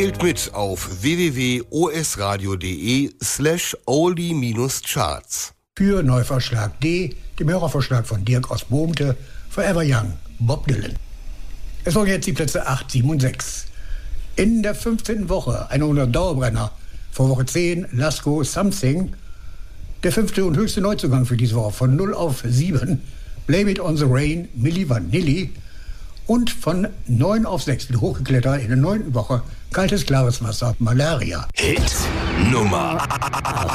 Wählt mit auf www.osradio.de/oldie-charts. Für Neuvorschlag D, dem Hörervorschlag von Dirk aus Bohmte, Forever Young, Bob Dylan. Es folgen jetzt die Plätze 8, 7 und 6. In der 15. Woche, ein 100 Dauerbrenner. Vor Woche 10, Lasko, Something. Der 5. und höchste Neuzugang für diese Woche von 0 auf 7. Blame It on the Rain, Milli Vanilli. Und von 9 auf 6 hochgeklettert in der 9. Woche. Kaltes, klares Wasser, Malaria. Hit Nummer